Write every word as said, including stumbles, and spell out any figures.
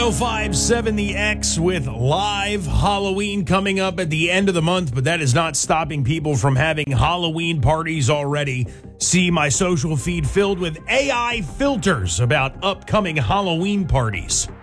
1057 The X with live Halloween coming up at the end of the month, but that is not stopping people from having Halloween parties already. See my social feed filled with A I filters about upcoming Halloween parties.